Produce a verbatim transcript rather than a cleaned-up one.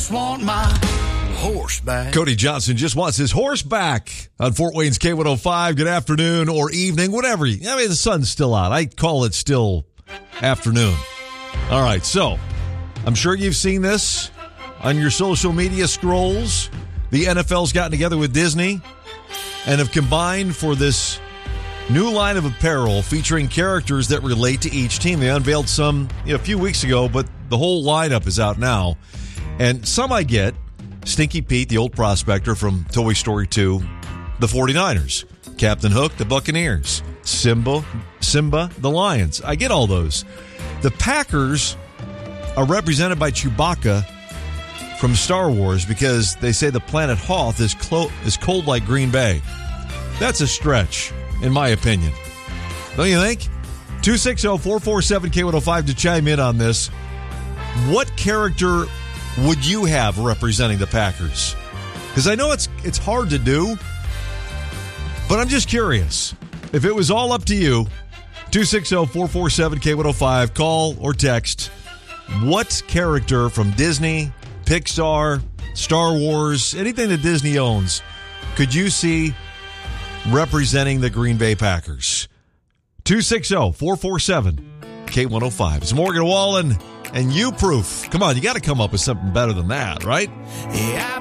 just want my horse back. Cody Johnson just wants his horse back on Fort Wayne's K one oh five. Good afternoon or evening, whatever. You, I mean, the sun's still out. I call it still afternoon. All right, so I'm sure you've seen this on your social media scrolls. The N F L's gotten together with Disney and have combined for this new line of apparel featuring characters that relate to each team. They unveiled some you know, a few weeks ago, but the whole lineup is out now. And some I get. Stinky Pete, the old prospector from Toy Story two, the 49ers. Captain Hook, the Buccaneers. Simba, Simba, the Lions. I get all those. The Packers are represented by Chewbacca from Star Wars because they say the planet Hoth is, clo- is cold like Green Bay. That's a stretch, in my opinion. Don't you think? two six zero, four four seven, K one oh five to chime in on this. What character would you have representing the Packers? Because I know it's it's hard to do, but I'm just curious. If it was all up to you, two six zero, four four seven, K one oh five, call or text. What character from Disney, Pixar, Star Wars, anything that Disney owns, could you see representing the Green Bay Packers? two six zero, four four seven, K one oh five. It's Morgan Wallen and You Proof. Come on, you got to come up with something better than that, right? Yeah.